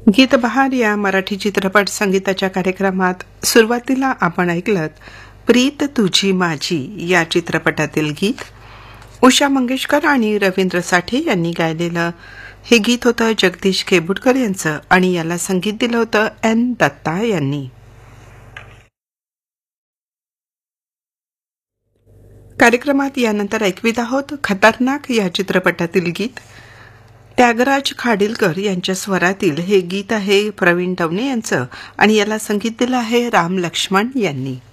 गीत बहार या मराठी चित्रपट संगीताच्या कार्यक्रमात सुरुवातीला आपण ऐकलत प्रीत तुझी माझी या चित्रपटातील गीत. उषा मंगेशकर आणि रवींद्र साठे यांनी गायलेलं हे गीत होतं जगदीश केबुटकर यांचं आणि याला संगीत दिलं होतं एन दत्ता यांनी. कार्यक्रमात यानंतर ऐकवीत आहोत खतरनाक या चित्रपटातील गीत. त्यागराज खाडिलकर यांच्या स्वरातील हे गीत आहे प्रवीण टवणे यांचं आणि याला संगीत दिलं आहे राम लक्ष्मण यांनी.